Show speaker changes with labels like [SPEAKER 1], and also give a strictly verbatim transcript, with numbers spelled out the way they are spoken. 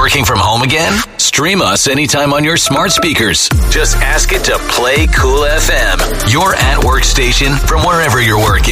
[SPEAKER 1] working from home again? Stream us anytime on your smart speakers. Just ask it to play Cool F M, your at-work station from wherever you're working.